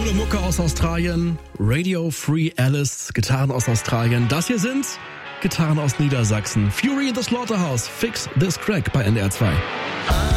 Coole Mucke aus Australien, Radio Free Alice, Gitarren aus Australien. Das hier sind Gitarren aus Niedersachsen. Fury in the Slaughterhouse, Fix This Crack bei NDR 2.